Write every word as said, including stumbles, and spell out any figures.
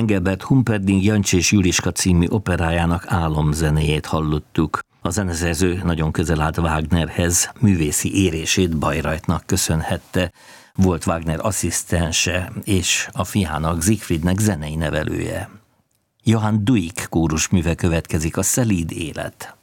Engelbert Humperdinck Jancsi és Juliska című operájának álomzenéjét hallottuk. A zeneszerző nagyon közel állt Wagnerhez, művészi érését Bayreuthnak köszönhette. Volt Wagner asszisztense és a fiának, Siegfriednek zenei nevelője. Johann Duik kórusműve következik, a Szelíd élet.